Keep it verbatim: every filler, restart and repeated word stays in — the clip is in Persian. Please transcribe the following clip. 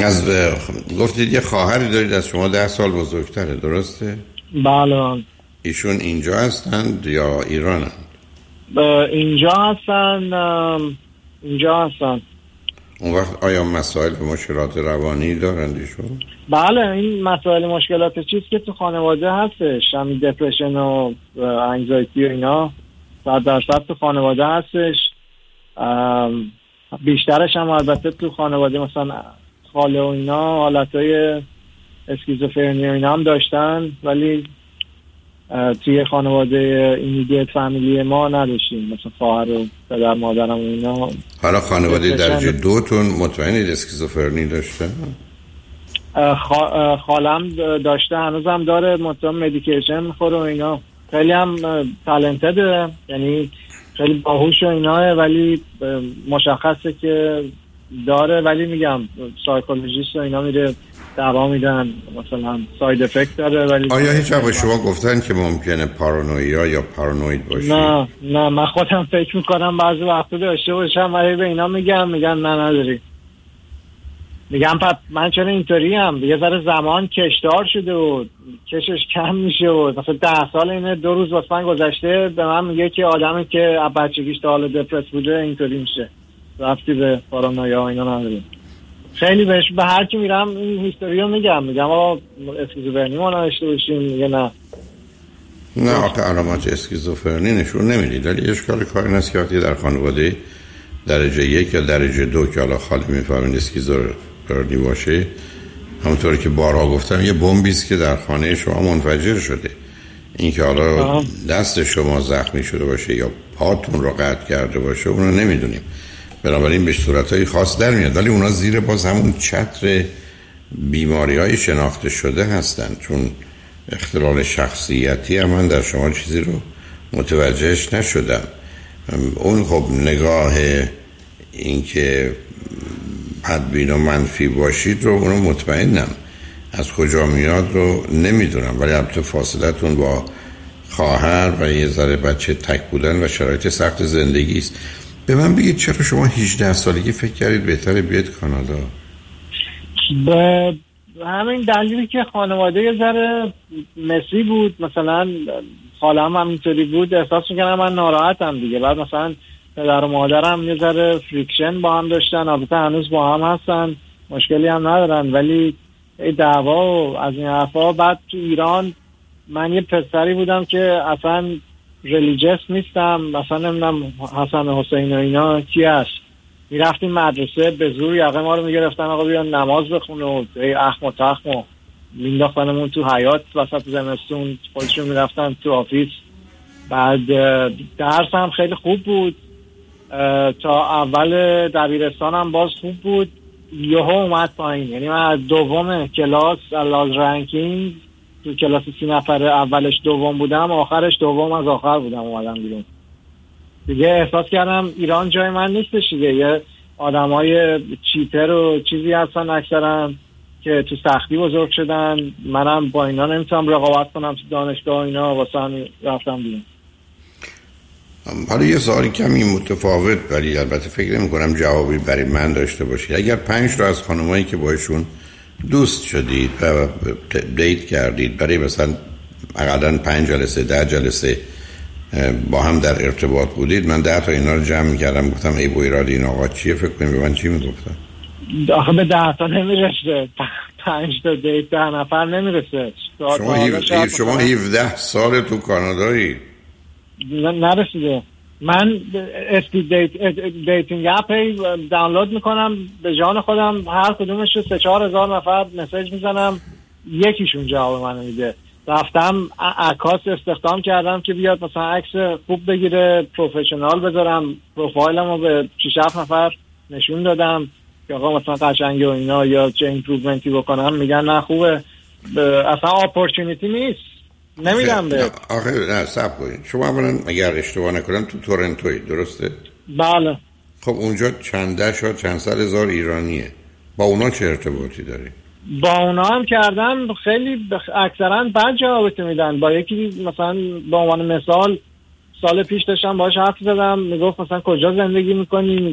از گفتید یه خواهری دارید از شما ده سال بزرگتره، درسته؟ بله. ایشون اینجا هستند یا ایرانند؟ اینجا هستن. اینجا هستن. اون وقت آیا مسائل و مشکلات روانی دارند ایشون؟ بله، این مسائل مشکلات چیز که تو خانواده هستش، همین دپرشن و انگزایتی و اینا صد درصد تو خانواده هستش. بیشترش هم البته تو خانواده مثلا خاله و اینا حالتهای اسکیزوفرنی و اینا هم داشتن، ولی توی خانواده ایمیدیت فامیلی ما نداشتیم، مثلا خواهر و پدر مادرم و اینا. حالا خانواده درجه دو تون مطمئنید اسکیزوفرنی داشته؟ خا... خالم داشته، هنوزم داره، مطمئن مدیکیشن میخوره و اینا. خیلی هم تالنتده، یعنی خیلی باهوش و ایناه، ولی مشخصه که داره. ولی میگم سایکولوژیست و اینا میره دوا میدن، مثلا ساید افکت داره. ولی آیا هیچ وقت به شما گفتن که ممکنه پارانویا یا پارانوید باشی؟ نه نه، من خودم فکر میکنم بعضی وقتا داشته باشم، ولی به اینا میگم میگن نه نداری. میگم پس من چرا اینطوری ام؟ یه ذره زمان کشدار شده و کشش کم میشه و مثلا ده سال اینه دو روز واسه من گذشته به من میگه که آدمی که از بچگیش تا حالا دپرس بوده اینطوری میشه. رفتی به پارانویا و اینا نداریم. خیلی بهش به هر کی میرم این هیستوریو میگم، میگم آقا اسکیزوفرنی ما نداشته باشیم، میگه نه. نه آخه علامات اسکیزوفرنی نشون نمیدید، ولی اشکال کار این است که وقتی در خانواده درجه یک یا درجه دو که حالا خالی میفهمین اسکیزوفرنی باشه، همونطوری که بارها گفتم یه بمبی است که در خانه شما منفجر شده. این که حالا دست شما زخمی شده باشه یا پاتون رو قطع کرده باشه اونو نمیدونیم، بنابراین به صورتهای خاص در میاد، ولی اونا زیر باز همون چتر بیماری های شناخته شده هستن. چون اختلال شخصیتی هم من در شما چیزی رو متوجهش نشدم. اون خب نگاه این که بدبین و منفی باشید رو اونو مطمئنم از کجا میاد رو نمیدونم، ولی البته فاصلتون با خواهر و یه ذره بچه تک بودن و شرایط سخت زندگی است. به من بگید چرا شما هجده سالگی فکر کردید بهتره بیاید کانادا؟ به همین دلیلی که خانواده یه ذره مسی بود، مثلا خالم هم اینطوری بود، احساس میکنم من ناراحتم دیگه. بعد مثلا پدر و مادرم یه ذره فریکشن با هم داشتن، البته هنوز با هم هستن، مشکلی هم ندارن، ولی دعوا و از این حرفا. بعد تو ایران من یه پسری بودم که اصلا ریلیجیس نیستم، مثلا نمیدونم حسن حسین و اینا کی هست، میرفتیم مدرسه به زور یقه ما رو میگرفتن آقا بیا نماز بخون و ای اخم و تخم و مینداختنمون تو حیاط وسط زمستون، خودشون میرفتن تو آفیس. بعد درس هم خیلی خوب بود تا اول دبیرستانم باز خوب بود، یهو اومد پایین. یعنی من از دوم کلاس از رنکینگ تو کلاس سی نفره اولش دوم بودم، آخرش دوم از آخر بودم اومدم بیرون. دیگه احساس کردم ایران جای من نیستش دیگه. یه آدمای چیتر و چیزی هستن اکثرا که تو سختی بزرگ شدن، منم با اینا نمیتونم رقابت کنم تو دانشگاه اینا، واسه همین رفتم بیرون. حالا یه سوالی کمی متفاوت، ولی البته فکر نمی کنم جوابی برای من داشته باشید. اگر پنج تا از خانمایی که باشون دوست شدید و دیت کردید، برای مثلا اقلا پنج جلسه ده جلسه با هم در ارتباط بودید، من ده تا اینا رو جمع میکردم گفتم ای بو ایراد این آقا چیه، فکر کنیم به من چی میگفتن؟ آخه به ده تا نمیرسه، پنج تا دیت ده نفر نمیرسه. شما, هیو... شما هفده سال تو کانادایی؟ نرسیده. من اسپید دیت دیتینگ اپ دانلود میکنم به جان خودم، هر کدومش رو سه چهار هزار نفر مسیج میزنم، یکیشون جواب منو میده. رفتم عکاس استخدام کردم که بیاد مثلا عکس خوب بگیره، پروفشنال بذارم، پروفایلمو به شش هفت نفر نشون دادم که آقا مثلا قشنگه و اینا یا چه ایمپروومنتی بکنم، میگن نه خوبه، اصلا اپورتونیتی نیست، نمیدم به. آخه نه صبر کنید، شما اولا اگر اشتباه نکنم تو تورنتوی، درسته؟ بله. خب اونجا چند شد چند صد هزار ایرانیه، با اونا چه ارتباطی داری؟ با اونا هم کردم خیلی بخ... اکثرا بد جوابت میدن. با یکی مثلا به عنوان مثال سال پیش داشتم باهاش حرف زدم، میگفت مثلا کجا زندگی میکنی،